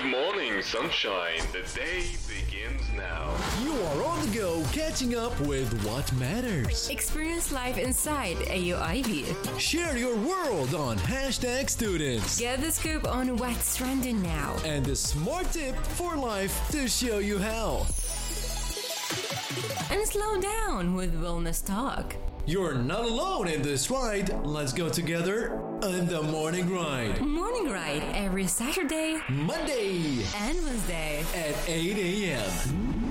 morning, sunshine. The day begins now. You are on the go, catching up with what matters. Experience life inside AUIB. Share your world on Hashtag Students. Get the scoop on what's trending now. And the smart tip for life to show you how. And slow down with Wellness Talk. You're not alone in this ride. Let's go together on the Morning Ride. Morning Ride every Saturday, Monday and Wednesday at 8 a.m.